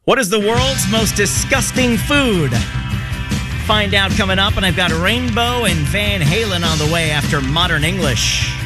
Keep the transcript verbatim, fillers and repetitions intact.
What is the world's most disgusting food? Find out coming up, and I've got Rainbow and Van Halen on the way after Modern English.